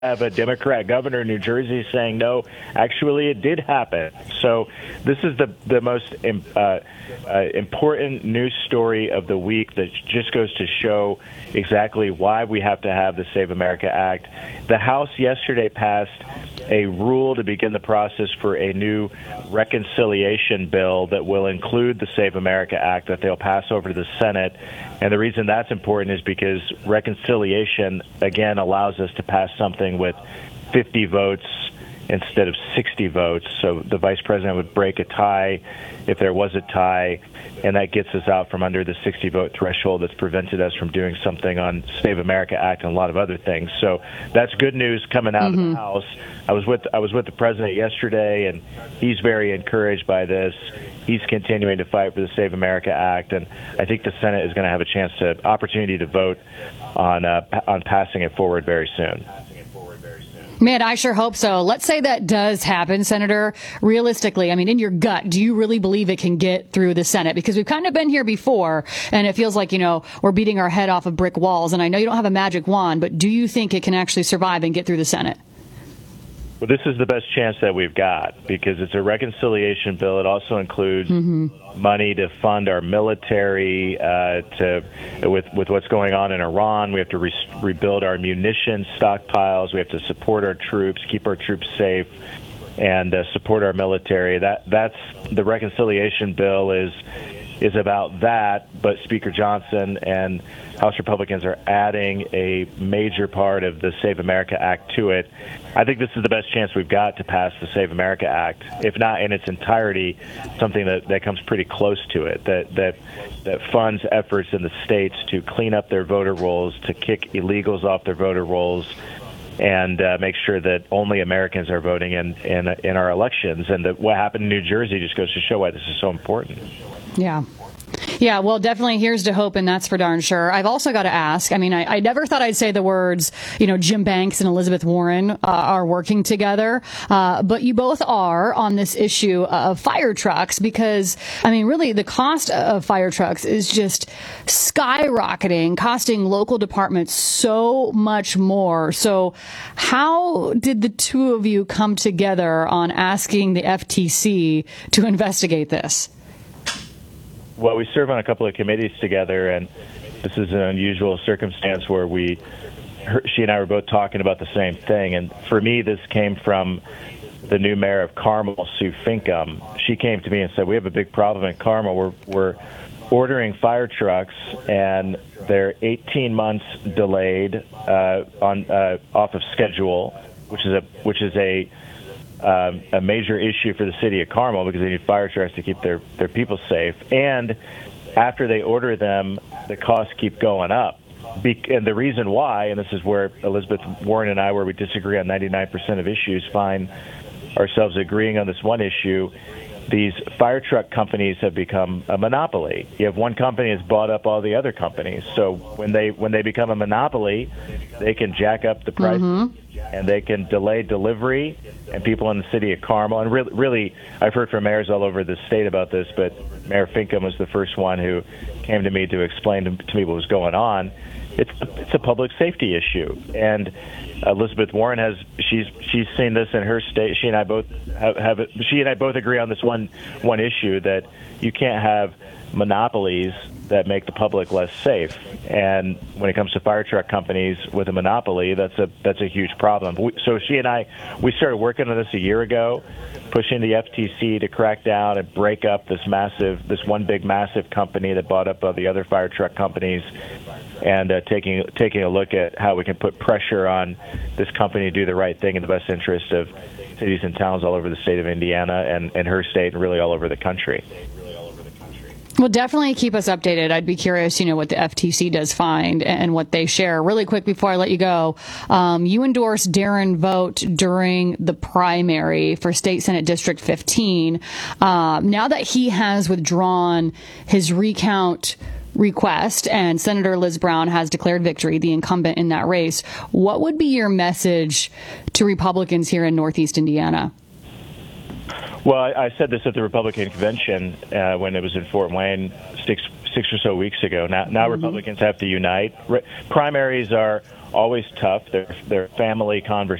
have a Democrat governor in New Jersey saying, no, actually it did happen. So this is the most important news story of the week that just goes to show exactly why we have to have the Save America Act. The House yesterday passed a rule to begin the process for a new reconciliation bill that will include the Save America Act that they'll pass over to the Senate. And the reason that's important is because reconciliation, again, allows us to pass something with 50 votes instead of 60 votes. So the vice president would break a tie if there was a tie, and that gets us out from under the 60-vote threshold that's prevented us from doing something on Save America Act and a lot of other things. So that's good news coming out of the House. I was with the president yesterday, and he's very encouraged by this. He's continuing to fight for the Save America Act, and I think the Senate is going to have a opportunity to vote on passing it forward very soon. Man, I sure hope so. Let's say that does happen, Senator. Realistically, I mean, in your gut, do you really believe it can get through the Senate? Because we've kind of been here before, and it feels like, we're beating our head off of brick walls. And I know you don't have a magic wand, but do you think it can actually survive and get through the Senate? Well, this is the best chance that we've got because it's a reconciliation bill. It also includes money to fund our military. With what's going on in Iran, we have to rebuild our munitions stockpiles. We have to support our troops, keep our troops safe, and support our military. That's the reconciliation bill is about that, but Speaker Johnson and House Republicans are adding a major part of the Save America Act to it. I think this is the best chance we've got to pass the Save America Act, if not in its entirety, something that comes pretty close to it, that funds efforts in the states to clean up their voter rolls, to kick illegals off their voter rolls, and make sure that only Americans are voting in our elections. And what happened in New Jersey just goes to show why this is so important. Yeah. Yeah, well, definitely here's to hope, and that's for darn sure. I've also got to ask, I mean, I never thought I'd say the words, Jim Banks and Elizabeth Warren are working together, but you both are on this issue of fire trucks because, I mean, really the cost of fire trucks is just skyrocketing, costing local departments so much more. So how did the two of you come together on asking the FTC to investigate this? Well, we serve on a couple of committees together, and this is an unusual circumstance where she and I were both talking about the same thing. And for me, this came from the new mayor of Carmel, Sue Finkam. She came to me and said, we have a big problem in Carmel. We're ordering fire trucks, and they're 18 months delayed off of schedule, which is a major issue for the city of Carmel because they need fire trucks to keep their people safe. And after they order them, the costs keep going up. And the reason why, and this is where Elizabeth Warren and I, where we disagree on 99% of issues, find ourselves agreeing on this one issue. These fire truck companies have become a monopoly. You have one company that's bought up all the other companies. So when they become a monopoly, they can jack up the price and they can delay delivery. And people in the city of Carmel, and really, I've heard from mayors all over the state about this, but Mayor Finkam was the first one who came to me to explain to me what was going on. It's a public safety issue, and Elizabeth Warren she's seen this in her state. She and I both agree on this one issue that you can't have monopolies that make the public less safe. And when it comes to fire truck companies with a monopoly, that's a huge problem. So she and I, we started working on this a year ago, pushing the FTC to crack down and break up this one big massive company that bought up all the other fire truck companies, and taking a look at how we can put pressure on this company to do the right thing in the best interest of cities and towns all over the state of Indiana and her state and really all over the country. Well, definitely keep us updated. I'd be curious, what the FTC does find and what they share. Really quick before I let you go, you endorsed Darren Vogt during the primary for State Senate District 15. Now that he has withdrawn his recount request and Senator Liz Brown has declared victory, the incumbent in that race, what would be your message to Republicans here in Northeast Indiana? Well, I said this at the Republican convention when it was in Fort Wayne six or so weeks ago. Now Republicans have to unite. Primaries are always tough. They're family conversations.